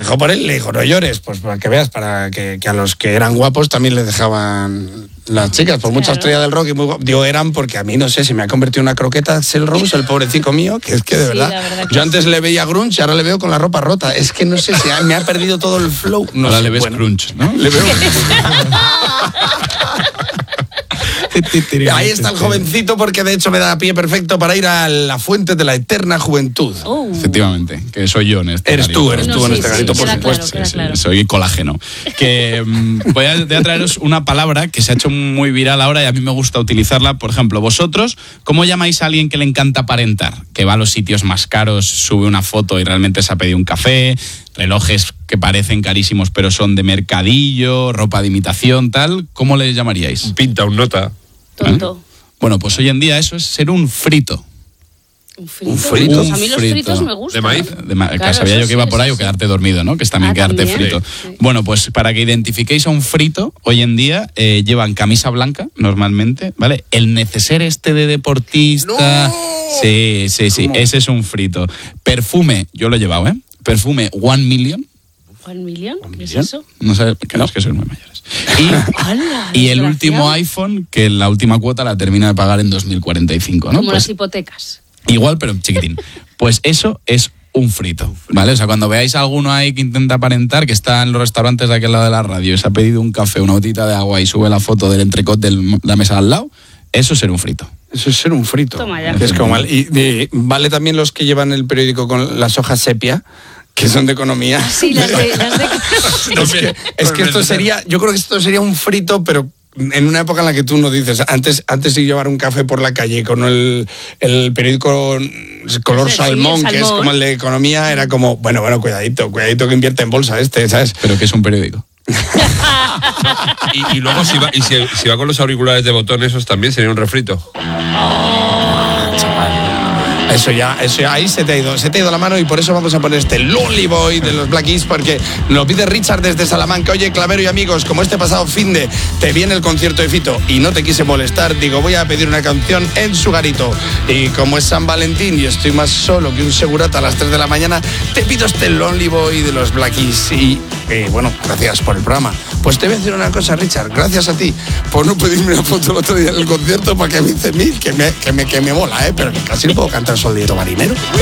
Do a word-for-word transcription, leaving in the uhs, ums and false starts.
dejó por él, le dijo, no llores, pues para que veas, para que, que a los que eran guapos también les dejaban las chicas, por mucha estrella del rock y muy guapo. Digo, eran porque a mí, no sé, si me ha convertido en una croqueta Axl Rose, el pobrecito mío, que es que de Sí, verdad, verdad que yo antes le veía grunge, ahora le veo con la ropa rota. Es que no sé si me ha perdido todo el flow. No ahora sé, le ves bueno, crunch, ¿no? Le veo... Ahí está el jovencito, porque de hecho me da pie perfecto para ir a la fuente de la eterna juventud. Oh. Efectivamente, que soy yo en este Eres garito. tú, eres No, tú en sí, este sí, garito, queda por claro, supuesto. queda Sí, claro. soy colágeno. Que mm, voy, a, voy a traeros una palabra que se ha hecho muy viral ahora y a mí me gusta utilizarla. Por ejemplo, vosotros, ¿cómo llamáis a alguien que le encanta aparentar? Que va a los sitios más caros, sube una foto y realmente se ha pedido un café, relojes que parecen carísimos pero son de mercadillo, ropa de imitación, tal. ¿Cómo les llamaríais? Pinta, un nota. Tonto. Bueno, pues hoy en día eso es ser un frito. Un frito. Un frito. Pues a mí los Un frito. fritos me gustan. ¿De maíz? De ma- Claro, sabía eso yo que iba sí, por ahí eso o sí. quedarte dormido, ¿no? Que es también Ah, quedarte también. frito. Sí. Bueno, pues para que identifiquéis a un frito, hoy en día eh, llevan camisa blanca, normalmente, ¿vale? El neceser este de deportista. ¡No! Sí, sí, sí, ¿Cómo? ese es un frito. Perfume, yo lo he llevado, ¿eh? Perfume One Million. ¿One million? ¿Qué es ¿Million? eso? No sé, que no, es que sois muy mayores. Y, ¡Hala, y el desgraciado! último iPhone, que la última cuota la termina de pagar en dos mil cuarenta y cinco, ¿no? Como Pues las hipotecas. igual, pero chiquitín. Pues eso es un frito, ¿vale? O sea, cuando veáis a alguno ahí que intenta aparentar, que está en los restaurantes de aquel lado de la radio y se ha pedido un café, una botita de agua y sube la foto del entrecot de la mesa de al lado, eso es ser un frito. Eso es ser un frito. Toma ya. Que es como mal. Y, y vale también los que llevan el periódico con las hojas sepia, que son de economía. Sí, las de... Las de... Es que, es que esto sería, yo creo que esto sería un frito, pero en una época en la que tú no dices, antes, antes de llevar un café por la calle con el, el periódico color Sí, salmón, el que es salmón. como el de economía, era como, bueno, bueno, cuidadito, cuidadito que invierte en bolsa este, ¿sabes? Pero que es un periódico. Y, y luego si va, y si, si va con los auriculares de botón, esos también sería un refrito. Eso ya, eso ya, ahí se te ha ido, se te ha ido la mano y por eso vamos a poner este Lonely Boy de los Black Keys, porque nos pide Richard desde Salamanca. Oye, Clavero y amigos, como este pasado finde te viene el concierto de Fito y no te quise molestar, digo, voy a pedir una canción en su garito. Y como es San Valentín y estoy más solo que un segurata a las tres de la mañana, te pido este Lonely Boy de los Black Keys. Y eh, bueno, gracias por el programa. Pues te voy a decir una cosa, Richard, gracias a ti por no pedirme una foto el otro día en el concierto para que me hice mil, que me, que me, que me mola, ¿eh? Pero que casi no puedo cantar Soldado Marinero.